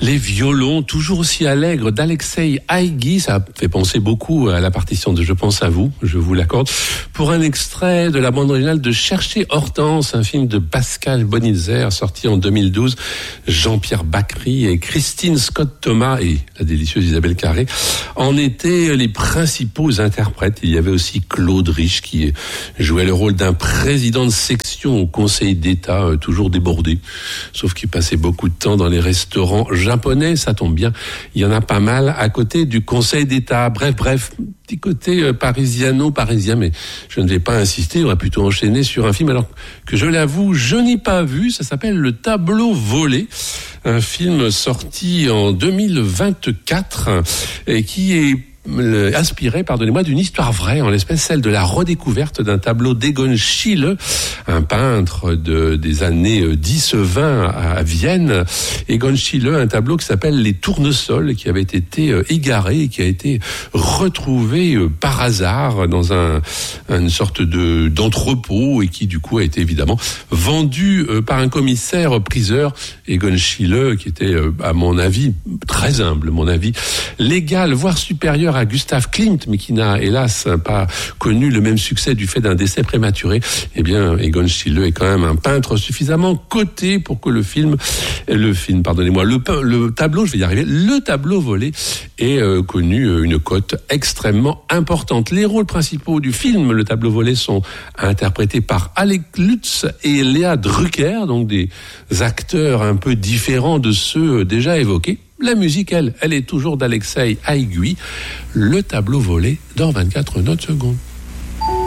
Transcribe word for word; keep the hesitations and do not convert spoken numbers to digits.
Les violons, toujours aussi allègres, d'Alexei Haïgi, ça fait penser beaucoup à la partition de Je pense à vous, je vous l'accorde, pour un extrait de la bande originale de Chercher Hortense, un film de Pascal Bonitzer, sorti en deux mille douze. Jean-Pierre Bacri et Christine Scott-Thomas et la délicieuse Isabelle Carré en étaient les principaux interprètes. Il y avait aussi Claude Rich qui jouait le rôle d'un président de section au Conseil d'État, toujours débordé, sauf qu'il passait beaucoup de temps dans les restaurants japonais, ça tombe bien, il y en a pas mal à côté du Conseil d'État. Bref, bref, petit côté parisiano-parisien, mais je ne vais pas insister, on va plutôt enchaîner sur un film, alors que je l'avoue, je n'ai pas vu, ça s'appelle Le Tableau volé, un film sorti en deux mille vingt-quatre et qui est inspiré, pardonnez-moi, d'une histoire vraie, en l'espèce celle de la redécouverte d'un tableau d'Egon Schiele, un peintre de, des années dix vingt à Vienne. Egon Schiele, un tableau qui s'appelle Les Tournesols, qui avait été égaré et qui a été retrouvé par hasard dans un, une sorte de, d'entrepôt et qui du coup a été évidemment vendu par un commissaire priseur. Egon Schiele, qui était à mon avis très humble, mon avis légal, voire supérieur à Gustav Klimt, mais qui n'a hélas pas connu le même succès du fait d'un décès prématuré. Eh bien, Egon Schiele est quand même un peintre suffisamment coté pour que le film, le film, pardonnez-moi, le, le tableau, je vais y arriver, le tableau volé ait euh, connu une cote extrêmement importante. Les rôles principaux du film, le tableau volé, sont interprétés par Alec Lutz et Léa Drucker, donc des acteurs un peu différents de ceux déjà évoqués. La musique, elle, elle est toujours d'Alexei Haïgi. Le tableau volé dans vingt-quatre notes secondes.